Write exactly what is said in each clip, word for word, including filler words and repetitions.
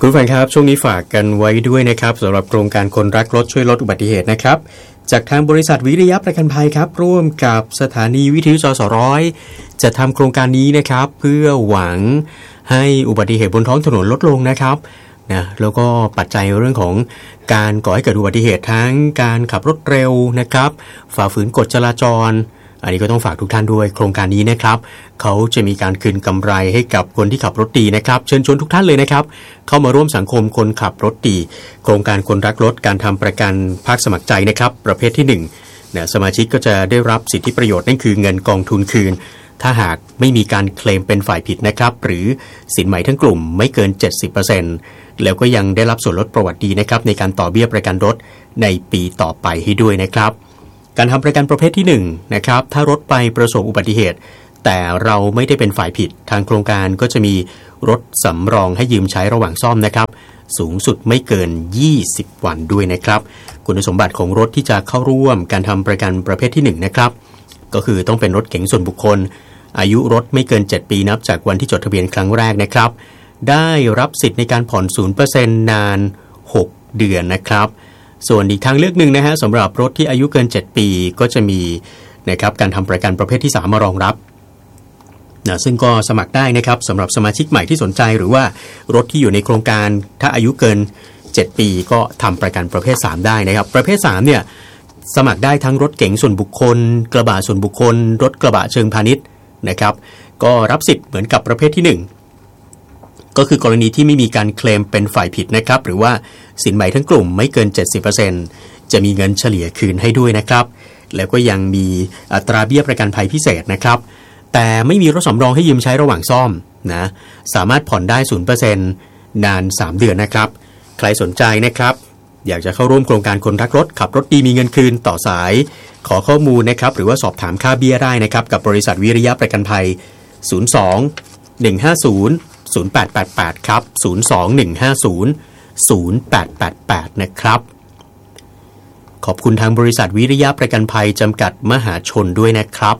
ผู้ฟังครับช่วงนี้ฝากกันไว้ด้วยนะครับสำหรับโครงการคนรักรถช่วยลดอุบัติเหตุนะครับจากทางบริษัทวิริยะประกันภัยครับร่วมกับสถานีวิทยุจสร้อยจะทำโครงการนี้นะครับเพื่อหวังให้อุบัติเหตุบนท้องถนนลดลงนะครับนะแล้วก็ปัจจัยเรื่องของการก่อให้เกิดอุบัติเหตุทั้งการขับรถเร็วนะครับฝ่าฝืนกฎจราจรอันนี้ก็ต้องฝากทุกท่านด้วยโครงการนี้นะครับเขาจะมีการคืนกำไรให้กับคนที่ขับรถดีนะครับเชิญชวนทุกท่านเลยนะครับเข้ามาร่วมสังคมคนขับรถดีโครงการคนรักรถการทำประกันภาคสมัครใจนะครับประเภทที่หนึ่งเนี่ยสมาชิกก็จะได้รับสิทธิประโยชน์นั่นคือเงินกองทุนคืนถ้าหากไม่มีการเคลมเป็นฝ่ายผิดนะครับหรือสินใหม่ทั้งกลุ่มไม่เกิน เจ็ดสิบเปอร์เซ็นต์ แล้วก็ยังได้รับส่วนลดประวัติดีนะครับในการต่อเบี้ยประกันรถในปีต่อไปให้ด้วยนะครับการทำประกันประเภทที่หนึ่งนะครับถ้ารถไปประสบอุบัติเหตุแต่เราไม่ได้เป็นฝ่ายผิดทางโครงการก็จะมีรถสำรองให้ยืมใช้ระหว่างซ่อมนะครับสูงสุดไม่เกินยี่สิบวันด้วยนะครับคุณสมบัติของรถที่จะเข้าร่วมการทำประกันประเภทที่หนึ่งนะครับก็คือต้องเป็นรถเก๋งส่วนบุคคลอายุรถไม่เกินเจ็ดปีนับจากวันที่จดทะเบียนครั้งแรกนะครับได้รับสิทธิ์ในการผ่อน ศูนย์เปอร์เซ็นต์ นานหกเดือนนะครับส่วนอีกทางเลือกหนึ่งนะฮะสำหรับรถที่อายุเกินเจ็ดปีก็จะมีนะครับการทำประกันประเภทที่สามมารองรับนะซึ่งก็สมัครได้นะครับสำหรับสมาชิกใหม่ที่สนใจหรือว่ารถที่อยู่ในโครงการถ้าอายุเกินเจ็ดปีก็ทำประกันประเภทสามได้นะครับประเภทสามเนี่ยสมัครได้ทั้งรถเก๋งส่วนบุคคลกระบะส่วนบุคคลรถกระบะเชิงพาณิชย์นะครับก็รับสิทธิ์เหมือนกับประเภทที่หนึ่งก็คือกรณีที่ไม่มีการเคลมเป็นฝ่ายผิดนะครับหรือว่าสินไหมทั้งกลุ่มไม่เกิน เจ็ดสิบเปอร์เซ็นต์ จะมีเงินเฉลี่ยคืนให้ด้วยนะครับแล้วก็ยังมีอัตราเบี้ยประกันภัยพิเศษนะครับแต่ไม่มีรถสำรองให้ยืมใช้ระหว่างซ่อมนะสามารถผ่อนได้ ศูนย์เปอร์เซ็นต์ นานสามเดือนนะครับใครสนใจนะครับอยากจะเข้าร่วมโครงการคนรักรถขับรถดีมีเงินคืนต่อสายขอข้อมูลนะครับหรือว่าสอบถามค่าเบี้ยได้นะครับกับบริษัทวิริยะประกันภัยศูนย์ สอง หนึ่ง ห้า ศูนย์ ศูนย์ แปด แปด แปดครับศูนย์ สอง หนึ่ง ห้า ศูนย์ ศูนย์ แปด แปด แปดนะครับขอบคุณทางบริษัทวิริยะประกันภัยจำกัดมหาชนด้วยนะครับ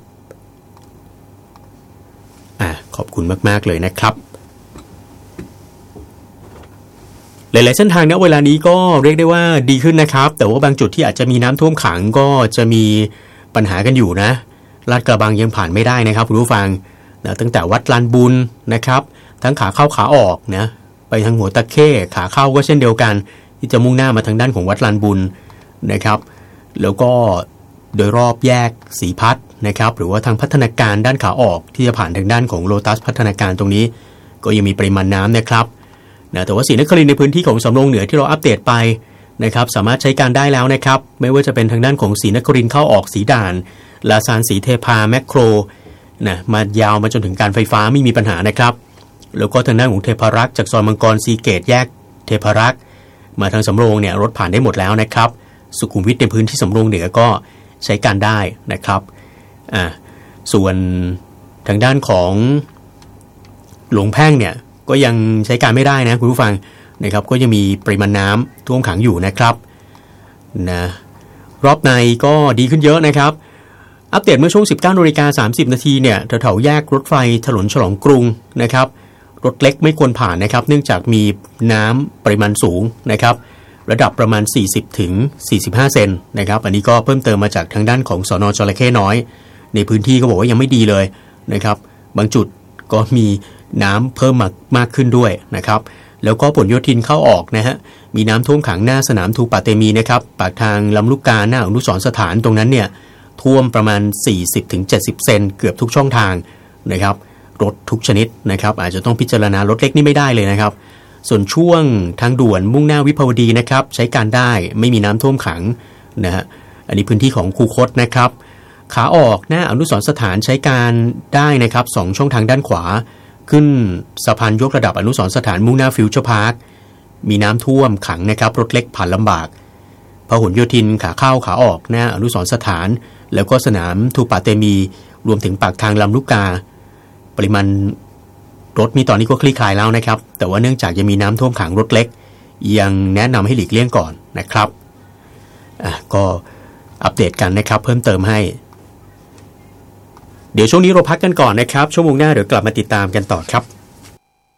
อ่าขอบคุณมากๆเลยนะครับหลายๆเส้นทางณเวลานี้ก็เรียกได้ว่าดีขึ้นนะครับแต่ว่าบางจุดที่อาจจะมีน้ำท่วมขังก็จะมีปัญหากันอยู่นะลาดกระบังยังผ่านไม่ได้นะครับคุณผู้ฟังนะตั้งแต่วัดลานบุญนะครับทั้งขาเข้าขาออกนะไปทางหัวตะเข้ขาเข้าก็เช่นเดียวกันที่จะมุ่งหน้ามาทางด้านของวัดลานบุญนะครับแล้วก็โดยรอบแยกศรีพัฒน์นะครับหรือว่าทางพัฒนาการด้านขาออกที่จะผ่านทางด้านของโลตัสพัฒนาการตรงนี้ก็ยังมีปริมาณน้ำนะครับนะแต่ว่าศรีนครินทร์ในพื้นที่ของสำโรงเหนือที่เราอัปเดตไปนะครับสามารถใช้การได้แล้วนะครับไม่ว่าจะเป็นทางด้านของศรีนครินทร์เข้าออกศรีด่านลาซานศรีเทพาแมคโครนะมายาวมาจนถึงการไฟฟ้าไม่มีปัญหานะครับแล้วก็ทางด้านของเทพารักษ์จากซอยมังกรซีเกตแยกเทพารักษ์มาทางสำโรงเนี่ยรถผ่านได้หมดแล้วนะครับสุขุมวิทในพื้นที่สำโรงเหนือก็ใช้การได้นะครับอ่าส่วนทางด้านของหลวงแพ่งเนี่ยก็ยังใช้การไม่ได้นะคุณผู้ฟังนะครับก็ยังมีปริมาณน้ำท่วมขังอยู่นะครับนะรอบในก็ดีขึ้นเยอะนะครับอัปเดตเมื่อช่วง สิบเก้านาฬิกาสามสิบนาทีเนี่ยแถวๆแยกรถไฟถนนฉลองกรุงนะครับรถเล็กไม่ควรผ่านนะครับเนื่องจากมีน้ำปริมาณสูงนะครับระดับประมาณสี่สิบถึงสี่สิบห้าเซนนะครับอันนี้ก็เพิ่มเติมมาจากทางด้านของสน.จระเข้น้อยในพื้นที่ก็บอกว่ายังไม่ดีเลยนะครับบางจุดก็มีน้ำเพิ่มมากมากขึ้นด้วยนะครับแล้วก็ผลโยธินเข้าออกนะฮะมีน้ำท่วมขังหน้าสนามทูปาเตมีนะครับปากทางลำลูกกาหน้าอนุสรณ์สถานตรงนั้นเนี่ยท่วมประมาณ สี่สิบถึงเจ็ดสิบเซนเกือบทุกช่องทางนะครับรถทุกชนิดนะครับอาจจะต้องพิจารณารถเล็กนี่ไม่ได้เลยนะครับส่วนช่วงทางด่วนมุ่งหน้าวิภาวดีนะครับใช้การได้ไม่มีน้ำท่วมขังนะฮะอันนี้พื้นที่ของคูคตนะครับขาออกหน้าอนุสรณ์สถานใช้การได้นะครับสองช่องทางด้านขวาขึ้นสะพานยกระดับอนุสรณ์สถานมุ่งหน้าฟิวเจอร์พาร์คมีน้ำท่วมขังนะครับรถเล็กผ่านลำบากพหลโยธินขาเข้าขาออกหน้าอนุสรณ์สถานแล้วก็สนามทูปาเตมีรวมถึงปากทางลำลูกกาปริมาณรถมีตอนนี้ก็คลี่คลายแล้วนะครับแต่ว่าเนื่องจากยังมีน้ำท่วมขังรถเล็กยังแนะนำให้หลีกเลี่ยงก่อนนะครับอ่ะก็อัปเดตกันนะครับเพิ่มเติมให้เดี๋ยวช่วงนี้เราพักกันก่อนนะครับชั่วโมงหน้าเดี๋ยวกลับมาติดตามกันต่อครับ